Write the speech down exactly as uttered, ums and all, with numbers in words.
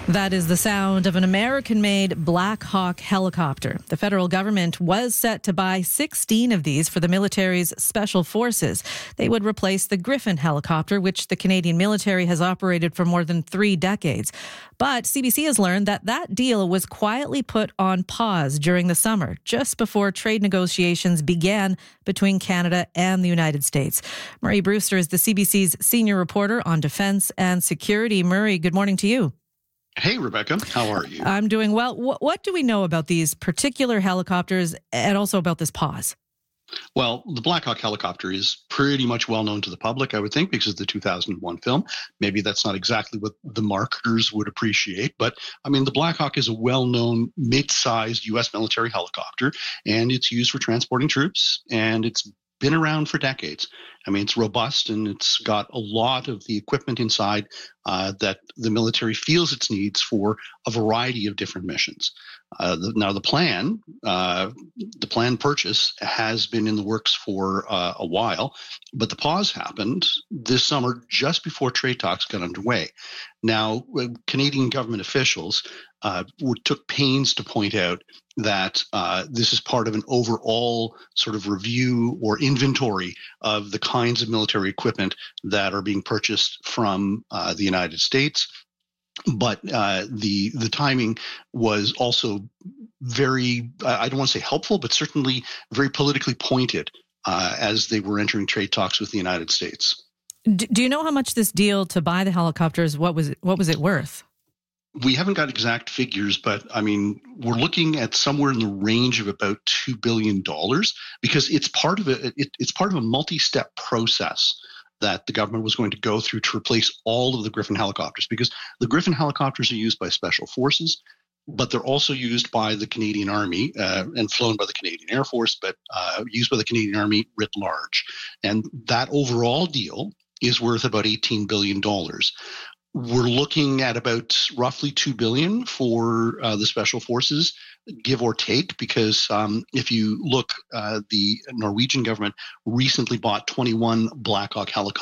That is the sound of an American-made Black Hawk helicopter. The federal government was set to buy sixteen of these for the military's special forces. They would replace the Griffin helicopter, which the Canadian military has operated for more than three decades. But C B C has learned that that deal was quietly put on pause during the summer, just before trade negotiations began between Canada and the United States. Murray Brewster is the C B C's senior reporter on defense and security. Murray, good morning to you. Hey, Rebecca. How are you? I'm doing well. What, what do we know about these particular helicopters and also about this pause? Well, the Black Hawk helicopter is pretty much well known to the public, I would think, because of the two thousand one film. Maybe that's not exactly what the marketers would appreciate, but I mean, the Black Hawk is a well-known mid-sized U S military helicopter, and it's used for transporting troops, and it's been around for decades. I mean, it's robust and it's got a lot of the equipment inside uh, that the military feels it needs for a variety of different missions. Uh, the, now, the plan, uh, the planned purchase has been in the works for uh, a while, but the pause happened this summer just before trade talks got underway. Now, Canadian government officials uh, took pains to point out that uh, this is part of an overall sort of review or inventory of the kinds of military equipment that are being purchased from uh, the United States. But uh, the the timing was also very, I don't want to say helpful, but certainly very politically pointed uh, as they were entering trade talks with the United States. Do you know how much this deal to buy the helicopters, what was it, what was it worth? We haven't got exact figures, but I mean, we're looking at somewhere in the range of about two billion dollars because it's part of a, it, it's part of a multi-step process that the government was going to go through to replace all of the Griffin helicopters, because the Griffin helicopters are used by special forces, but they're also used by the Canadian Army uh, and flown by the Canadian Air Force, but uh, used by the Canadian Army writ large. And that overall deal is worth about eighteen billion dollars. We're looking at about roughly two billion dollars for uh, the special forces, give or take, because um, if you look, uh, the Norwegian government recently bought twenty-one Black Hawk helicopters